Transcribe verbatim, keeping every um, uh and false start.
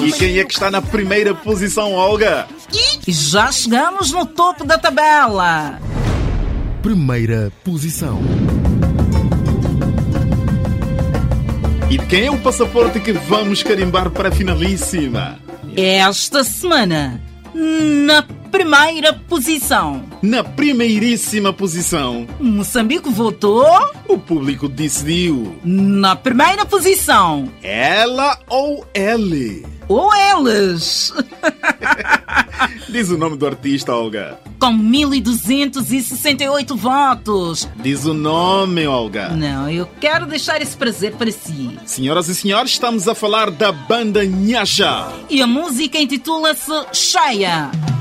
E quem é que está na primeira posição, Olga? E já chegamos no topo da tabela. Primeira posição. E de quem é o passaporte que vamos carimbar para a finalíssima? Esta semana, na primeira posição, Na primeiríssima posição, Moçambique votou. o público decidiu. Na primeira posição, Ela ou ele? ou eles, Diz o nome do artista, Olga. com mil duzentos e sessenta e oito votos. Diz o nome, Olga. Não, eu quero deixar esse prazer para si. Senhoras e senhores, estamos a falar da banda Nhaja. E a música intitula-se Cheia.